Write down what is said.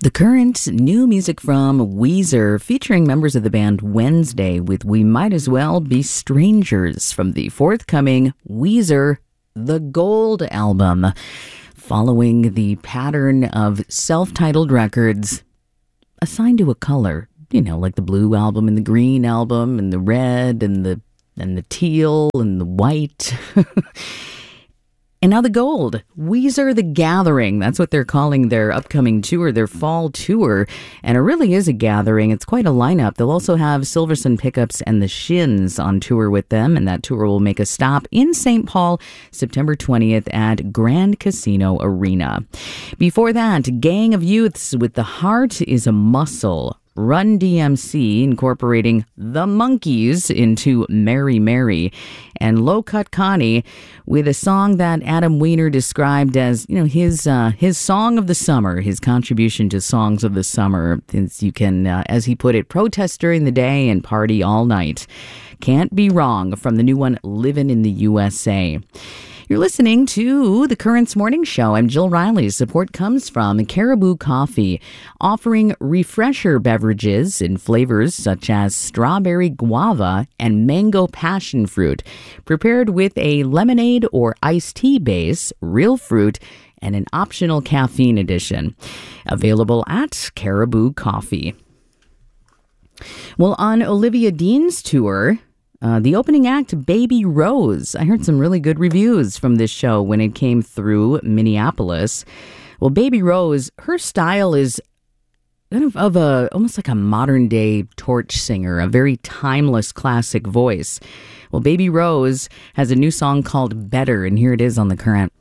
The current new music from Weezer, featuring members of the band Wednesday with We Might As Well Be Strangers from the forthcoming Weezer The Gold album. Following the pattern of self-titled records assigned to a color, like the blue album and the green album and the red and the teal and the white. And now the gold. Weezer The Gathering. That's what they're calling their upcoming tour, their fall tour. And it really is a gathering. It's quite a lineup. They'll also have Silversun Pickups and the Shins on tour with them. And that tour will make a stop in St. Paul, September 20th at Grand Casino Arena. Before that, Gang of Youths with The Heart is a Muscle. Run DMC incorporating The Monkees into Mary Mary, and Low Cut Connie with a song that Adam Weiner described as, his song of the summer, his contribution to songs of the summer. Since you can, as he put it, protest during the day and party all night. Can't be wrong from the new one, Livin' in the USA. You're listening to The Currents Morning Show. I'm Jill Riley. Support comes from Caribou Coffee, offering refresher beverages in flavors such as strawberry guava and mango passion fruit, prepared with a lemonade or iced tea base, real fruit, and an optional caffeine addition. Available at Caribou Coffee. Well, on Olivia Dean's tour, the opening act, Baby Rose. I heard some really good reviews from this show when it came through Minneapolis. Well, Baby Rose, her style is kind of almost like a modern day torch singer, a very timeless classic voice. Well, Baby Rose has a new song called Better, and here it is on The Current.